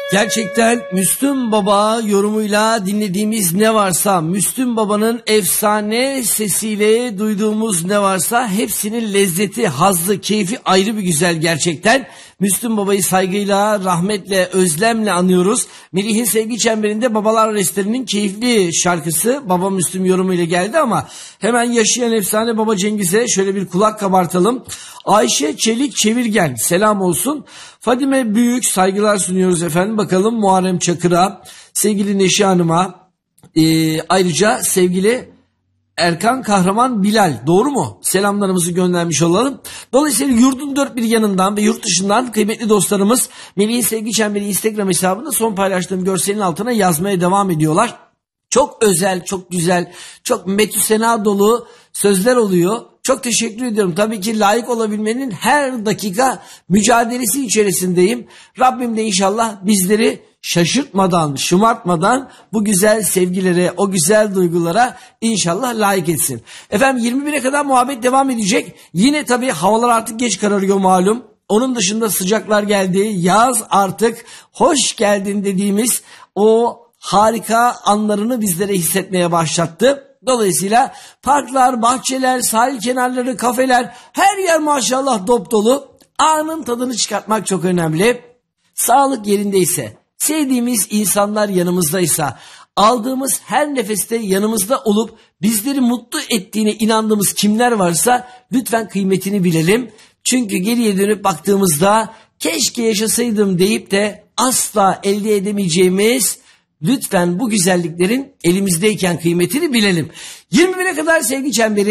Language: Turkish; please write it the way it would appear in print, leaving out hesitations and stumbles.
Gerçekten Müslüm Baba yorumuyla dinlediğimiz ne varsa, Müslüm Baba'nın efsane sesiyle duyduğumuz ne varsa hepsinin lezzeti, hazzı, keyfi ayrı bir güzel gerçekten. Müslüm Baba'yı saygıyla, rahmetle, özlemle anıyoruz. Melih'in Sevgi Çemberi'nde Babalar Restlerinin keyifli şarkısı Baba Müslüm yorumuyla geldi ama hemen yaşayan efsane Baba Cengiz'e şöyle bir kulak kabartalım. Ayşe Çelik Çevirgen selam olsun. Fadime Büyük saygılar sunuyoruz efendim. Bakalım Muharrem Çakır'a, sevgili Neşe Hanım'a, ayrıca sevgili Erkan Kahraman Bilal, doğru mu? Selamlarımızı göndermiş olalım. Dolayısıyla yurdun dört bir yanından ve yurt dışından kıymetli dostlarımız Melih'in Sevgi Çemberi Instagram hesabında son paylaştığım görselin altına yazmaya devam ediyorlar. Çok özel, çok güzel, çok metüsena dolu sözler oluyor. Çok teşekkür ediyorum. Tabii ki layık olabilmenin her dakika mücadelesi içerisindeyim. Rabbim de inşallah bizleri şaşırtmadan, şımartmadan bu güzel sevgilere, o güzel duygulara inşallah layık etsin. Efendim 21'e kadar muhabbet devam edecek. Yine tabii havalar artık geç kararıyor malum. Onun dışında sıcaklar geldi. Yaz artık hoş geldin dediğimiz o harika anlarını bizlere hissetmeye başlattı. Dolayısıyla parklar, bahçeler, sahil kenarları, kafeler, her yer maşallah dop dolu. Anın tadını çıkartmak çok önemli. Sağlık yerindeyse, sevdiğimiz insanlar yanımızdaysa, aldığımız her nefeste yanımızda olup bizleri mutlu ettiğine inandığımız kimler varsa lütfen kıymetini bilelim. Çünkü geriye dönüp baktığımızda keşke yaşasaydım deyip de asla elde edemeyeceğimiz, lütfen bu güzelliklerin elimizdeyken kıymetini bilelim. 21'e kadar Sevgi Çemberi.